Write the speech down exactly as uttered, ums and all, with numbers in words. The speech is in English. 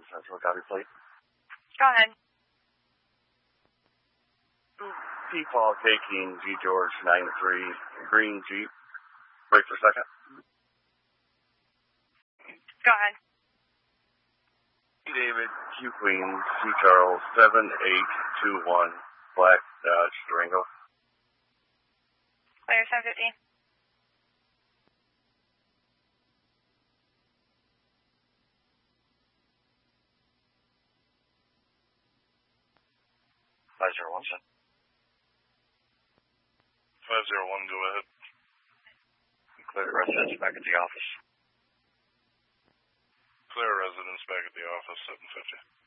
Central, copy plate. Go ahead. P. Paul taking G George nine three, green Jeep. Break for a second. Go ahead. David Q Queen, C Charles seven eight two one, black Dodge Durango. Clear seven fifty. Five zero one, sir. Five zero one, go ahead. Clear residence back at the office. Clear residence back at the office, seven fifty.